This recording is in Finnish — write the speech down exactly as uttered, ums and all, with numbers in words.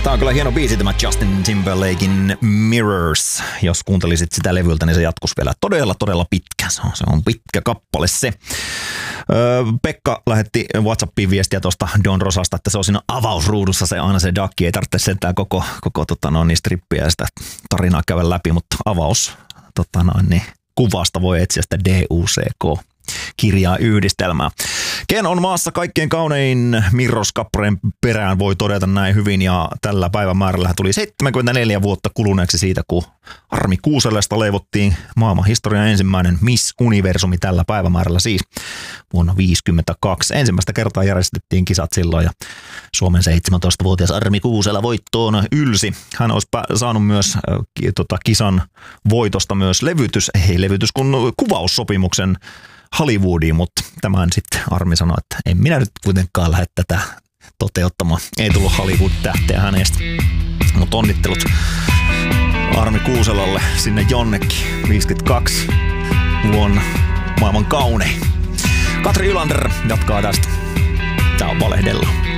Tää on kyllä hieno biisi tämä Justin Timberlakein Mirrors. Jos kuuntelisit sitä levyltä, niin se jatkus vielä todella, todella pitkä. Se on, se on pitkä kappale se. Öö, Pekka lähetti WhatsAppiin viestiä tuosta Don Rosasta, että se on siinä avausruudussa se aina se dakki. Ei tarvitse sentään koko, koko tota noin, niin strippiä ja sitä tarinaa käydä läpi, mutta avaus tota noin, niin kuvasta voi etsiä sitä D U C K. Kirjaa yhdistelmää. Ken on maassa kaikkien kaunein Mirrors-kappaleen perään, voi todeta näin hyvin, ja tällä päivämäärällä tuli seitsemänkymmentäneljä vuotta kuluneeksi siitä, kun Armi Kuuselesta leivottiin maailman historian ensimmäinen Miss Universumi tällä päivämäärällä siis vuonna viisikymmentäkaksi. Ensimmäistä kertaa järjestettiin kisat silloin, ja Suomen seitsemäntoistavuotias Armi Kuusela voittoon ylsi. Hän olisi saanut myös äh, tota, kisan voitosta myös levytys, ei levytys, kun kuvaussopimuksen Hollywoodiin, mutta tämän sitten Armi sanoi, että en minä nyt kuitenkaan lähde tätä toteuttamaan. Ei tullut Hollywood-tähteä hänestä, mutta onnittelut Armi Kuuselalle sinne jonnekin. viisikymmentäkaksi vuonna maailman kaunein. Katri Ylander jatkaa tästä. Tää on Valehdella.